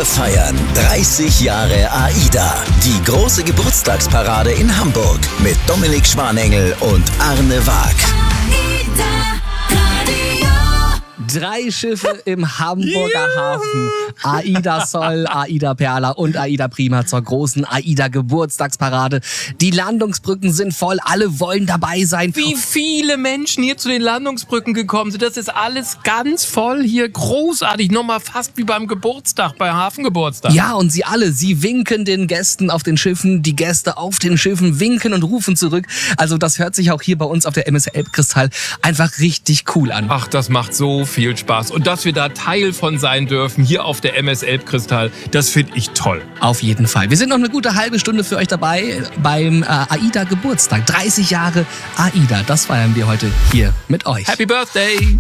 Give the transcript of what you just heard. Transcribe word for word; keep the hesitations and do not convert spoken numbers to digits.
Wir feiern dreißig Jahre AIDA. Die große Geburtstagsparade in Hamburg mit Dominik Schwanengel und Arne Waag. Drei Schiffe im Hamburger Hafen. AIDA Sol, AIDA Perla und AIDA Prima zur großen AIDA Geburtstagsparade. Die Landungsbrücken sind voll, alle wollen dabei sein. Wie viele Menschen hier zu den Landungsbrücken gekommen sind, das ist alles ganz voll hier, großartig. Nochmal fast wie beim Geburtstag, bei Hafengeburtstag. Ja, und sie alle, sie winken den Gästen auf den Schiffen, die Gäste auf den Schiffen winken und rufen zurück. Also das hört sich auch hier bei uns auf der M S Elbkristall einfach richtig cool an. Ach, das macht so viel Spaß. Und dass wir da Teil von sein dürfen, hier auf der M S Elbkristall, das finde ich toll. Auf jeden Fall. Wir sind noch eine gute halbe Stunde für euch dabei beim äh, AIDA Geburtstag. dreißig Jahre AIDA, das feiern wir heute hier mit euch. Happy Birthday!